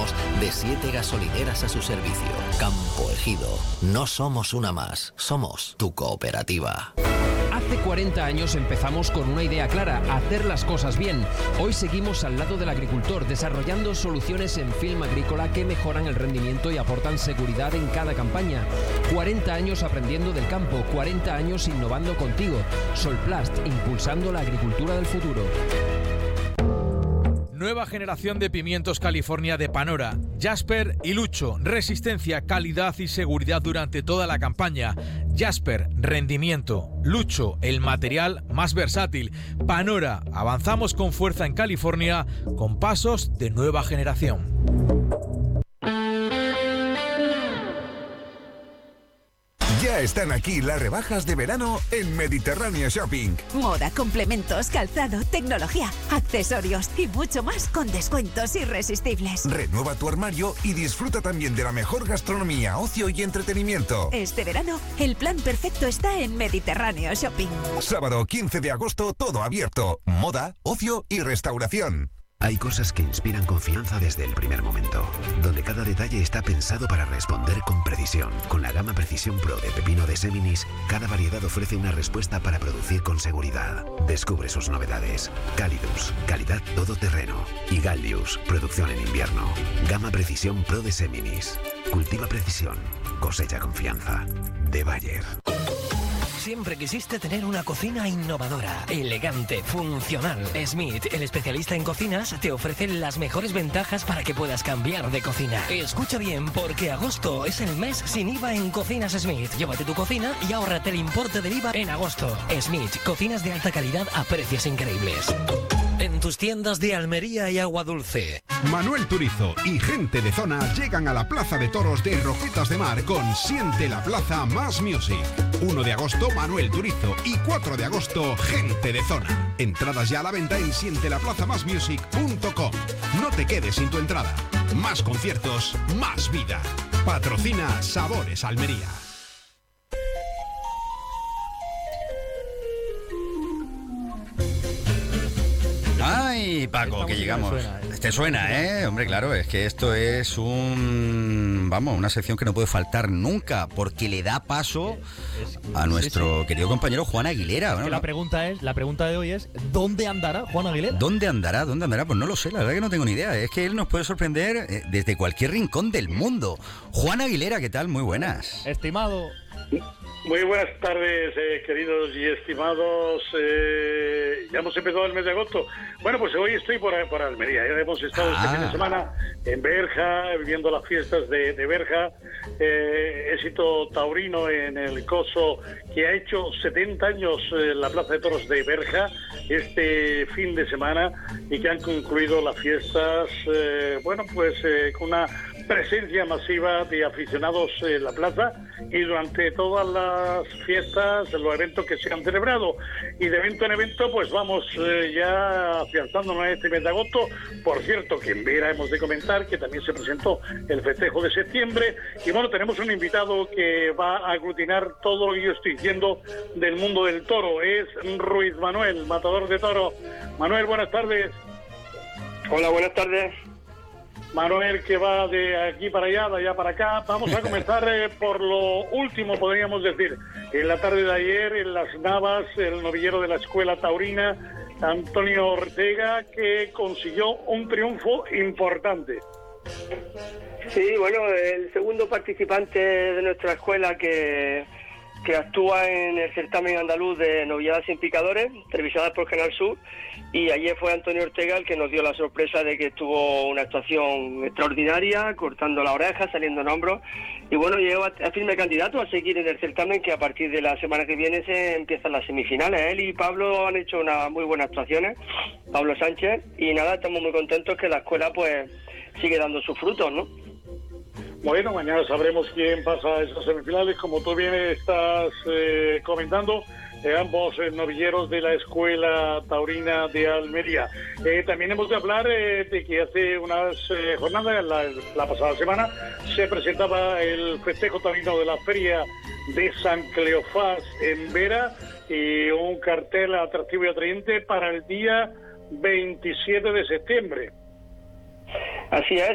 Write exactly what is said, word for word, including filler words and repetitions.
Somos de siete gasolineras a su servicio. Campo Ejido. No somos una más, somos tu cooperativa. Hace cuarenta años empezamos con una idea clara, hacer las cosas bien. Hoy seguimos al lado del agricultor, desarrollando soluciones en film agrícola que mejoran el rendimiento y aportan seguridad en cada campaña. cuarenta años aprendiendo del campo, cuarenta años innovando contigo. Solplast, impulsando la agricultura del futuro. Nueva generación de pimientos California de Panora, Jasper y Lucho. Resistencia, calidad y seguridad durante toda la campaña. Jasper, rendimiento. Lucho, el material más versátil. Panora, avanzamos con fuerza en California con pasos de nueva generación. Ya están aquí las rebajas de verano en Mediterráneo Shopping. Moda, complementos, calzado, tecnología, accesorios y mucho más con descuentos irresistibles. Renueva tu armario y disfruta también de la mejor gastronomía, ocio y entretenimiento. Este verano, el plan perfecto está en Mediterráneo Shopping. Sábado quince de agosto, todo abierto. Moda, ocio y restauración. Hay cosas que inspiran confianza desde el primer momento, donde cada detalle está pensado para responder con precisión. Con la gama Precisión Pro de pepino de Seminis, cada variedad ofrece una respuesta para producir con seguridad. Descubre sus novedades. Calidus, calidad todoterreno. Y Gallius, producción en invierno. Gama Precisión Pro de Seminis. Cultiva precisión, cosecha confianza. De Bayer. Siempre quisiste tener una cocina innovadora, elegante, funcional. Smith, el especialista en cocinas, te ofrece las mejores ventajas para que puedas cambiar de cocina. Escucha bien, porque agosto es el mes sin I V A en Cocinas Smith. Llévate tu cocina y ahórrate el importe del I V A en agosto. Smith, cocinas de alta calidad a precios increíbles. En tus tiendas de Almería y Agua Dulce. Manuel Turizo y gente de zona llegan a la Plaza de Toros de Roquetas de Mar con Siente la Plaza Más Music. uno de agosto, Manuel Turizo, y cuatro de agosto, gente de zona. Entradas ya a la venta en siente la plaza más music punto com. No te quedes sin tu entrada. Más conciertos, más vida. Patrocina Sabores Almería. Ay, Paco, que llegamos. Suena, ¿eh? Te suena, ¿eh? Hombre, claro, es que esto es un... Vamos, una sección que no puede faltar nunca, porque le da paso es, es, a nuestro sí, sí. querido compañero Juan Aguilera. Bueno, la pregunta es, la pregunta de hoy es, ¿dónde andará Juan Aguilera? ¿Dónde andará? ¿Dónde andará? Pues no lo sé, la verdad que no tengo ni idea. Es que él nos puede sorprender desde cualquier rincón del mundo. Juan Aguilera, ¿qué tal? Muy buenas. Estimado... Muy buenas tardes, eh, queridos y estimados. Eh, ya hemos empezado el mes de agosto. Bueno, pues hoy estoy por, por Almería. Ya hemos estado ah. este fin de semana en Berja, viviendo las fiestas de, de Berja. Eh, éxito taurino en el coso que ha hecho setenta años en la Plaza de Toros de Berja este fin de semana y que han concluido las fiestas, eh, bueno, pues eh, con una presencia masiva de aficionados en la plaza y durante todas las fiestas, los eventos que se han celebrado. Y de evento en evento, pues vamos eh, ya afianzándonos en este mes de agosto. Por cierto, que en Vera hemos de comentar que también se presentó el festejo de septiembre. Y bueno, tenemos un invitado que va a aglutinar todo lo que yo estoy diciendo del mundo del toro. Es Ruiz Manuel, matador de toro. Manuel, buenas tardes. Hola, buenas tardes. Manuel, que va de aquí para allá, de allá para acá. Vamos a comenzar eh, por lo último, podríamos decir. En la tarde de ayer, en Las Navas, el novillero de la Escuela Taurina, Antonio Ortega, que consiguió un triunfo importante. Sí, bueno, el segundo participante de nuestra escuela que, que actúa en el certamen andaluz de novilladas sin picadores, televisadas por Canal Sur. Y ayer fue Antonio Ortega el que nos dio la sorpresa de que tuvo una actuación extraordinaria, cortando la oreja, saliendo en hombros. Y bueno, llegó a, a firme candidato a seguir en el certamen, que a partir de la semana que viene se empiezan las semifinales. Él y Pablo han hecho unas muy buenas actuaciones, Pablo Sánchez. Y nada, estamos muy contentos que la escuela pues sigue dando sus frutos, ¿no? Bueno, mañana sabremos quién pasa a esas semifinales, como tú bien estás eh, comentando. Eh, ambos eh, novilleros de la Escuela Taurina de Almería. Eh, también hemos de hablar eh, de que hace unas eh, jornadas, la, la pasada semana, se presentaba el festejo taurino de la Feria de San Cleofás en Vera, y un cartel atractivo y atrayente para el día veintisiete de septiembre. Así es.